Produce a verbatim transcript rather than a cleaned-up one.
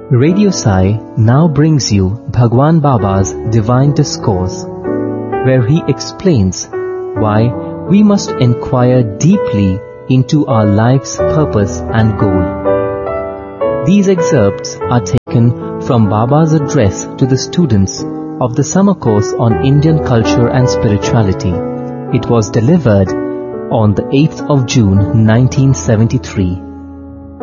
Radio Sai now brings you Bhagwan Baba's Divine Discourse, where he explains why we must inquire deeply into our life's purpose and goal. These excerpts are taken from Baba's address to the students of the summer course on Indian culture and spirituality. It was delivered on the eighth of June nineteen seventy-three.